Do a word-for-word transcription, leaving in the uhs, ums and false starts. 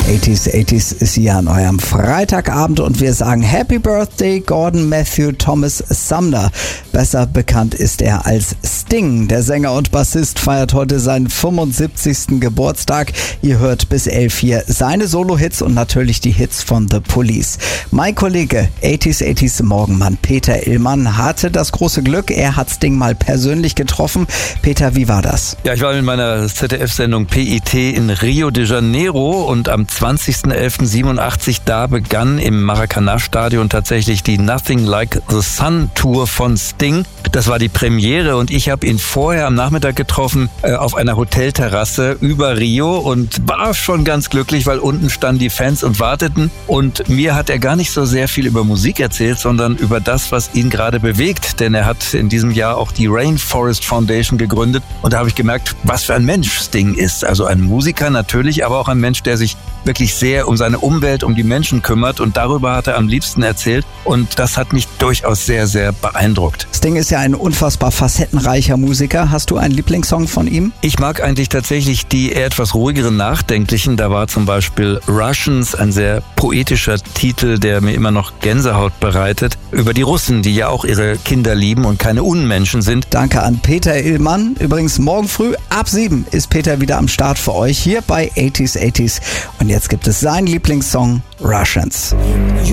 achtziger, achtziger ist hier an eurem Freitagabend und wir sagen Happy Birthday Gordon Matthew Thomas Sumner. Besser bekannt ist er als Sting. Der Sänger und Bassist feiert heute seinen fünfundsiebzigsten Geburtstag. Ihr hört bis elf hier seine Solo-Hits und natürlich die Hits von The Police. Mein Kollege, achtziger, achtziger Morgenmann Peter Illmann, hatte das große Glück, er hat Sting mal persönlich getroffen. Peter, wie war das? Ja, ich war mit meiner Z D F-Sendung P I T in Rio de Janeiro und am zwanzigster elfter siebenundachtzig, da begann im Maracanã-Stadion tatsächlich die Nothing Like the Sun Tour von Sting. Das war die Premiere und ich habe ihn vorher am Nachmittag getroffen äh, auf einer Hotelterrasse über Rio und war schon ganz glücklich, weil unten standen die Fans und warteten und mir hat er gar nicht so sehr viel über Musik erzählt, sondern über das, was ihn gerade bewegt, denn er hat in diesem Jahr auch die Rainforest Foundation gegründet und da habe ich gemerkt, was für ein Mensch Sting ist. Also ein Musiker natürlich, aber auch ein Mensch, der sich wirklich sehr um seine Umwelt, um die Menschen kümmert und darüber hat er am liebsten erzählt und das hat mich durchaus sehr, sehr beeindruckt. Sting ist ja ein unfassbar facettenreicher Musiker. Hast du einen Lieblingssong von ihm? Ich mag eigentlich tatsächlich die eher etwas ruhigeren, nachdenklichen. Da war zum Beispiel Russians, ein sehr poetischer Titel, der mir immer noch Gänsehaut bereitet, über die Russen, die ja auch ihre Kinder lieben und keine Unmenschen sind. Danke an Peter Illmann. Übrigens morgen früh ab sieben ist Peter wieder am Start für euch hier bei achtziger, achtziger. Und jetzt gibt es seinen Lieblingssong Russians.